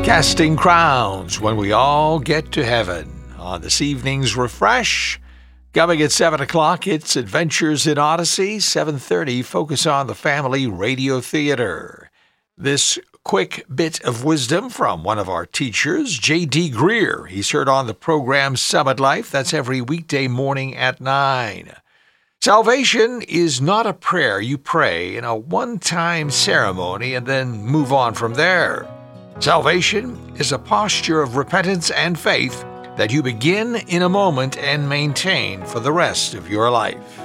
Casting crowns when we all get to heaven. On this evening's Refresh, coming at 7 o'clock, it's Adventures in Odyssey. 7:30, focus on the Family Radio Theater. This quick bit of wisdom from one of our teachers, J.D. Greer. He's heard on the program Summit Life. That's every weekday morning at 9. Salvation is not a prayer you pray in a one-time ceremony and then move on from there. Salvation is a posture of repentance and faith that you begin in a moment and maintain for the rest of your life.